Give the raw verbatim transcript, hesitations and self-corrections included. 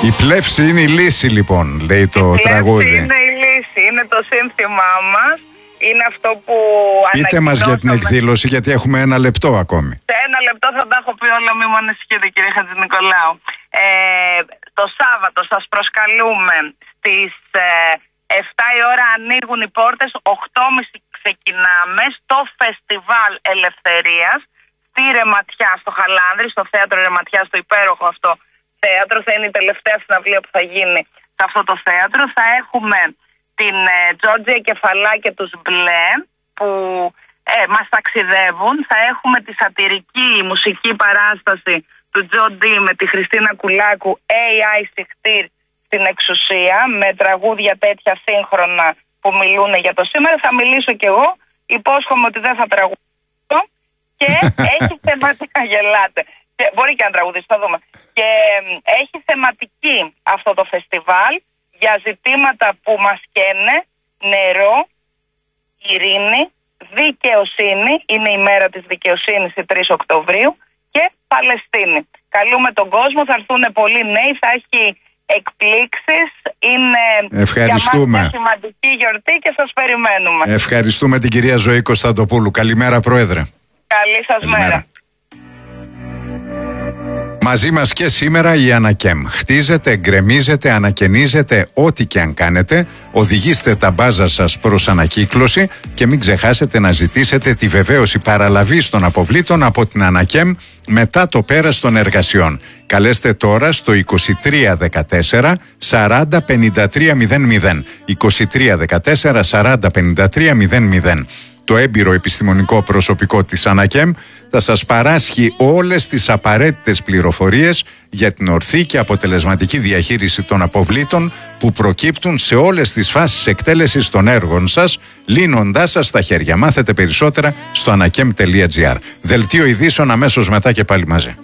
Η πλεύση είναι η λύση, λοιπόν, λέει το η τραγούδι. Η είναι η λύση, είναι το σύνθημά μας. Είναι αυτό που Πείτε μας για την εκδήλωση, γιατί έχουμε ένα λεπτό ακόμη. Σε ένα λεπτό θα τα έχω πει όλα, μη μου ανησυχείτε, κύριε Χατζηνικολάου. Ε, το Σάββατο σας προσκαλούμε στις ε, εφτά η ώρα, ανοίγουν οι πόρτες, οκτώ και μισή ξεκινάμε στο Φεστιβάλ Ελευθερίας στη Ρεματιά, στο Χαλάνδρη, στο θέατρο Ρεματιά, στο υπέροχο αυτό θέατρο. Θα είναι η τελευταία συναυλία που θα γίνει σε αυτό το θέατρο. Θα έχουμε την ε, Τζόρτζια Κεφαλά και τους Μπλε που ε, μας ταξιδεύουν. Θα έχουμε τη σατυρική μουσική παράσταση του Τζο Ντι με τη Χριστίνα Κουλάκου, έι άι Σιχτήρ στην εξουσία, με τραγούδια τέτοια σύγχρονα που μιλούν για το σήμερα. Θα μιλήσω κι εγώ, υπόσχομαι ότι δεν θα τραγουδήσω και έχει θεματικά, γελάτε. Και, μπορεί και να τραγουδήσω, θα δούμε. Και ε, έχει θεματική αυτό το φεστιβάλ για ζητήματα που μας καίνε, νερό, ειρήνη, δικαιοσύνη, είναι η μέρα της δικαιοσύνης η τρεις Οκτωβρίου, και Παλαιστίνη. Καλούμε τον κόσμο, θα έρθουν πολλοί νέοι, θα έχει εκπλήξεις, είναι Ευχαριστούμε. για μας μια σημαντική γιορτή και σας περιμένουμε. Ευχαριστούμε την κυρία Ζωή Κωνσταντοπούλου. Καλημέρα, Πρόεδρε. Καλή σας Καλημέρα. μέρα. Μαζί μας και σήμερα η Ανακέμ. Χτίζετε, γκρεμίζετε, ανακαινίζετε, ό,τι και αν κάνετε. Οδηγήστε τα μπάζα σας προς ανακύκλωση και μην ξεχάσετε να ζητήσετε τη βεβαίωση παραλαβής των αποβλήτων από την Ανακέμ μετά το πέρας των εργασιών. Καλέστε τώρα στο είκοσι τρία δεκατέσσερα σαράντα πενήντα τρία μηδέν μηδέν. είκοσι τρία δεκατέσσερα σαράντα πενήντα τρία μηδέν μηδέν. Το έμπειρο επιστημονικό προσωπικό της Ανακέμ θα σας παράσχει όλες τις απαραίτητες πληροφορίες για την ορθή και αποτελεσματική διαχείριση των αποβλήτων που προκύπτουν σε όλες τις φάσεις εκτέλεσης των έργων σας, λύνοντάς σας τα χέρια. Μάθετε περισσότερα στο ανακέμ τελεία τζι άρ. Δελτίο ειδήσεων αμέσως μετά και πάλι μαζί.